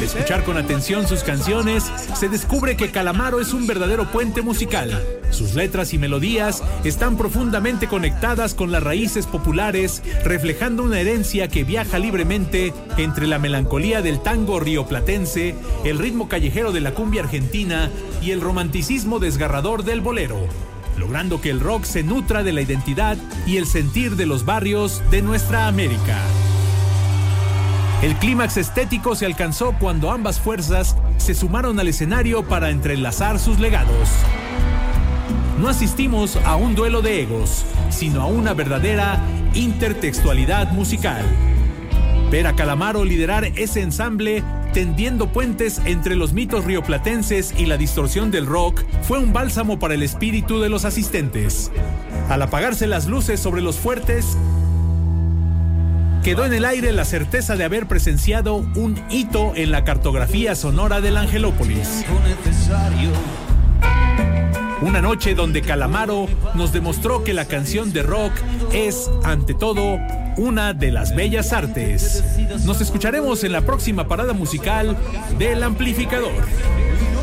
escuchar con atención sus canciones, se descubre que Calamaro es un verdadero puente musical. Sus letras y melodías están profundamente conectadas con las raíces populares, reflejando una herencia que viaja libremente entre la melancolía del tango rioplatense, el ritmo callejero de la cumbia argentina y el romanticismo desgarrador del bolero, logrando que el rock se nutra de la identidad y el sentir de los barrios de nuestra América. El clímax estético se alcanzó cuando ambas fuerzas se sumaron al escenario para entrelazar sus legados. No asistimos a un duelo de egos, sino a una verdadera intertextualidad musical. Ver a Calamaro liderar ese ensamble, tendiendo puentes entre los mitos rioplatenses y la distorsión del rock, fue un bálsamo para el espíritu de los asistentes. Al apagarse las luces sobre los fuertes, quedó en el aire la certeza de haber presenciado un hito en la cartografía sonora del Angelópolis. Una noche donde Calamaro nos demostró que la canción de rock es, ante todo, una de las bellas artes. Nos escucharemos en la próxima parada musical del Amplificador.